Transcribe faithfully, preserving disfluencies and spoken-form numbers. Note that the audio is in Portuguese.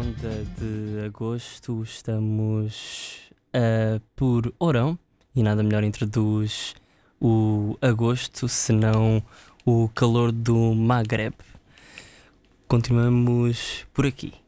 onda de agosto, estamos ah, por Ourão e nada melhor introduz o agosto senão o calor do Maghreb. Continuamos por aqui.